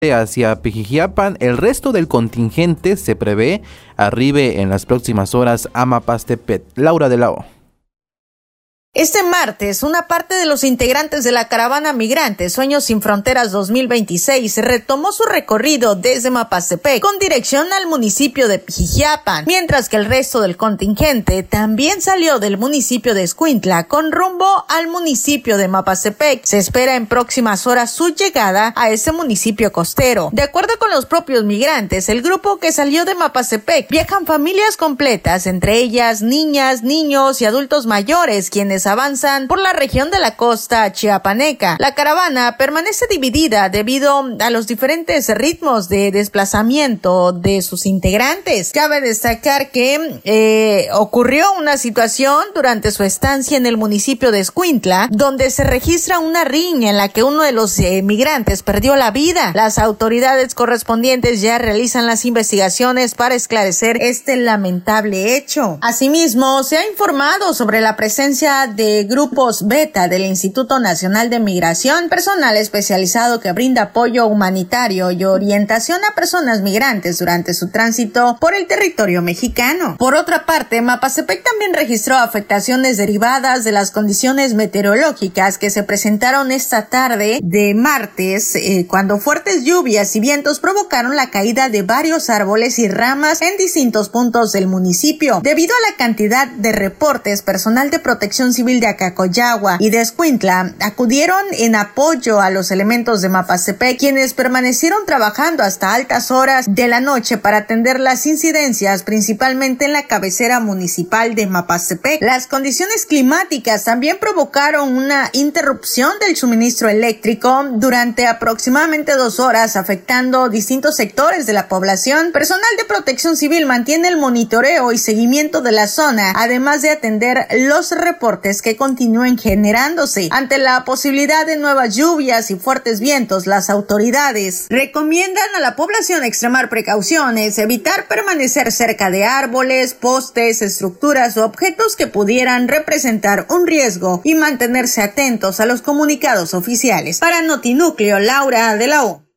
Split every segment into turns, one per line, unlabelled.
hacia Pijijiapan. El resto del contingente se prevé arribe en las próximas horas a Mapastepec. Laura de la O.
Este martes, una parte de los integrantes de la caravana migrante Sueños Sin Fronteras 2026 retomó su recorrido desde Mapastepec con dirección al municipio de Pijijiapan, mientras que el resto del contingente también salió del municipio de Escuintla con rumbo al municipio de Mapastepec. Se espera en próximas horas su llegada a ese municipio costero. De acuerdo con los propios migrantes, el grupo que salió de Mapastepec viajan familias completas, entre ellas niñas, niños y adultos mayores, quienes avanzan por la región de la costa chiapaneca. La caravana permanece dividida debido a los diferentes ritmos de desplazamiento de sus integrantes. Cabe destacar que ocurrió una situación durante su estancia en el municipio de Escuintla, donde se registra una riña en la que uno de los migrantes perdió la vida. Las autoridades correspondientes ya realizan las investigaciones para esclarecer este lamentable hecho. Asimismo, se ha informado sobre la presencia de grupos beta del Instituto Nacional de Migración, personal especializado que brinda apoyo humanitario y orientación a personas migrantes durante su tránsito por el territorio mexicano. Por otra parte, Mapastepec también registró afectaciones derivadas de las condiciones meteorológicas que se presentaron esta tarde de martes, cuando fuertes lluvias y vientos provocaron la caída de varios árboles y ramas en distintos puntos del municipio. Debido a la cantidad de reportes, personal de Protección Civil de Acacoyagua y de Escuintla acudieron en apoyo a los elementos de Mapastepec, quienes permanecieron trabajando hasta altas horas de la noche para atender las incidencias, principalmente en la cabecera municipal de Mapastepec. Las condiciones climáticas también provocaron una interrupción del suministro eléctrico durante aproximadamente 2 horas, afectando distintos sectores de la población. Personal de Protección Civil mantiene el monitoreo y seguimiento de la zona, además de atender los reportes que continúen generándose. Ante la posibilidad de nuevas lluvias y fuertes vientos, las autoridades recomiendan a la población extremar precauciones, evitar permanecer cerca de árboles, postes, estructuras o objetos que pudieran representar un riesgo y mantenerse atentos a los comunicados oficiales. Para Notinúcleo, Laura de la O.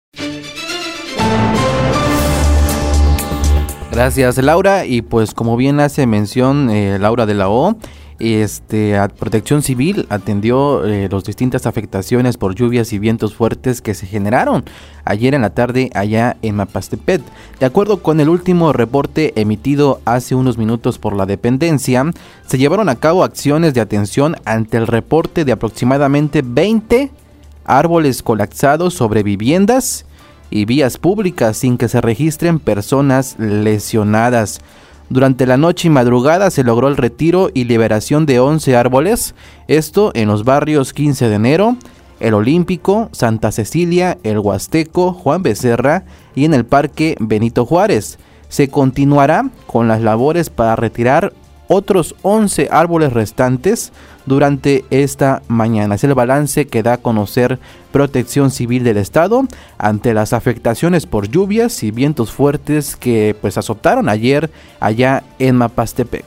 Gracias, Laura. Y pues como bien hace mención Laura de la O, a Protección Civil atendió las distintas afectaciones por lluvias y vientos fuertes que se generaron ayer en la tarde allá en Mapastepec. De acuerdo con el último reporte emitido hace unos minutos por la dependencia, se llevaron a cabo acciones de atención ante el reporte de aproximadamente 20 árboles colapsados sobre viviendas y vías públicas sin que se registren personas lesionadas. Durante la noche y madrugada se logró el retiro y liberación de 11 árboles, esto en los barrios 15 de enero, el Olímpico, Santa Cecilia, el Huasteco, Juan Becerra y en el Parque Benito Juárez. Se continuará con las labores para retirar otros 11 árboles restantes durante esta mañana. Es el balance que da a conocer Protección Civil del Estado ante las afectaciones por lluvias y vientos fuertes que pues azotaron ayer allá en Mapastepec.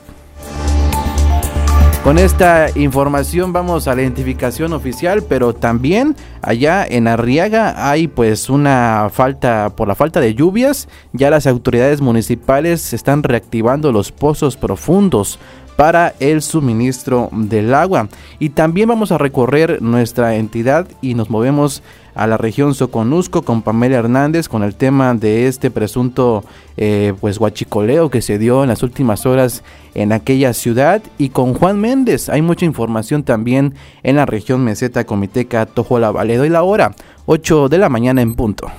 Con esta información vamos a la identificación oficial, pero también allá en Arriaga hay pues una falta, por la falta de lluvias, ya las autoridades municipales están reactivando los pozos profundos para el suministro del agua. Y también vamos a recorrer nuestra entidad y nos movemos a la región Soconusco con Pamela Hernández con el tema de este presunto pues huachicoleo que se dio en las últimas horas en aquella ciudad, y con Juan Méndez. Hay mucha información también en la región Meseta Comiteca Tojola. Le doy la hora, 8 de la mañana en punto.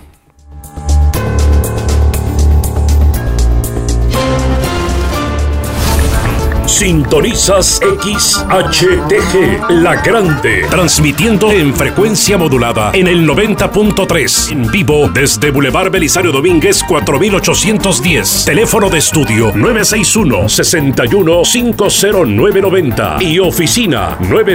Sintonizas XHTG, La Grande, transmitiendo en frecuencia modulada en el 90.3, en vivo desde Boulevard Belisario Domínguez 4810, teléfono de estudio 961-61-50990 y oficina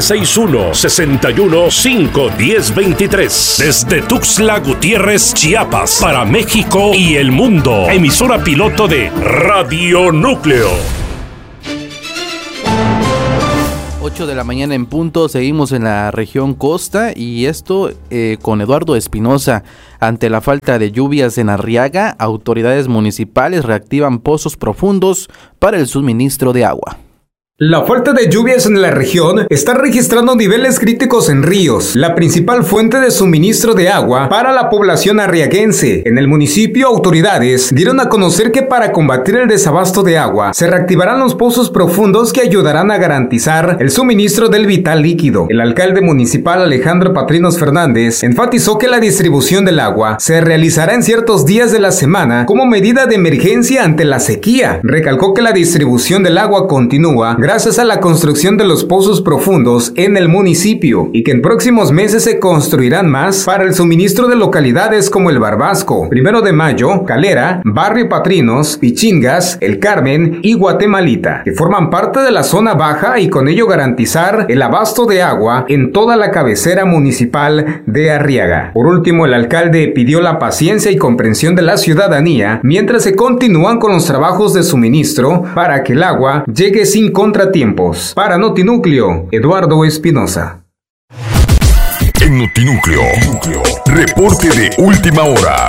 961-61-51023, desde Tuxtla Gutiérrez, Chiapas, para México y el mundo, emisora piloto de Radio Núcleo.
8 de la mañana en punto, seguimos en la región costa y esto con Eduardo Espinosa. Ante la falta de lluvias en Arriaga, autoridades municipales reactivan pozos profundos para el suministro de agua.
La falta de lluvias en la región está registrando niveles críticos en ríos, la principal fuente de suministro de agua para la población arriaguense. En el municipio, autoridades dieron a conocer que para combatir el desabasto de agua, se reactivarán los pozos profundos que ayudarán a garantizar el suministro del vital líquido. El alcalde municipal Alejandro Patrinos Fernández enfatizó que la distribución del agua se realizará en ciertos días de la semana como medida de emergencia ante la sequía. Recalcó que la distribución del agua continúa gracias a la construcción de los pozos profundos en el municipio y que en próximos meses se construirán más para el suministro de localidades como el Barbasco, 1 de Mayo, Calera, Barrio Patrinos, Pichingas, El Carmen y Guatemalita, que forman parte de la zona baja y con ello garantizar el abasto de agua en toda la cabecera municipal de Arriaga. Por último, el alcalde pidió la paciencia y comprensión de la ciudadanía mientras se continúan con los trabajos de suministro para que el agua llegue sin contratiempos. Para Notinúcleo, Eduardo Espinosa.
En Notinúcleo, reporte de última hora.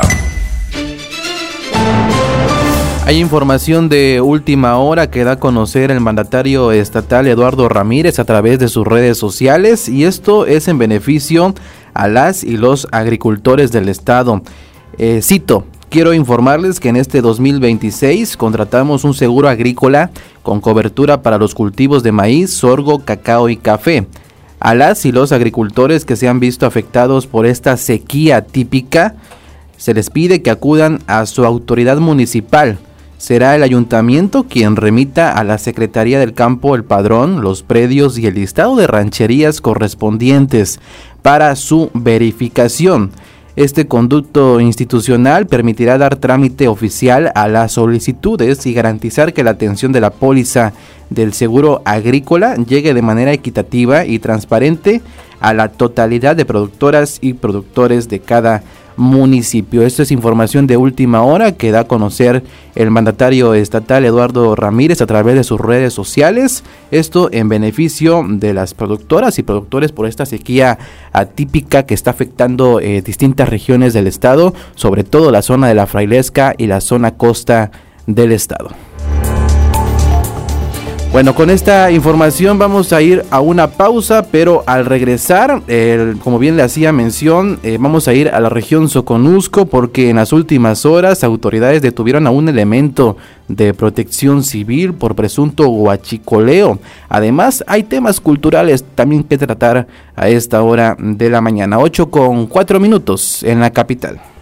Hay información de última hora que da a conocer el mandatario estatal Eduardo Ramírez a través de sus redes sociales, y esto es en beneficio a las y los agricultores del estado. Cito: quiero informarles que en este 2026 contratamos un seguro agrícola con cobertura para los cultivos de maíz, sorgo, cacao y café. A las y los agricultores que se han visto afectados por esta sequía típica, se les pide que acudan a su autoridad municipal. Será el ayuntamiento quien remita a la Secretaría del Campo el padrón, los predios y el listado de rancherías correspondientes para su verificación. Este conducto institucional permitirá dar trámite oficial a las solicitudes y garantizar que la atención de la póliza del seguro agrícola llegue de manera equitativa y transparente a la totalidad de productoras y productores de cada municipio. Esto es información de última hora que da a conocer el mandatario estatal Eduardo Ramírez a través de sus redes sociales. Esto en beneficio de las productoras y productores por esta sequía atípica que está afectando distintas regiones del estado, sobre todo la zona de la Frailesca y la zona costa del estado. Bueno, con esta información vamos a ir a una pausa, pero al regresar, como bien le hacía mención, vamos a ir a la región Soconusco porque en las últimas horas autoridades detuvieron a un elemento de protección civil por presunto huachicoleo. Además, hay temas culturales también que tratar a esta hora de la mañana, 8:04 en la capital.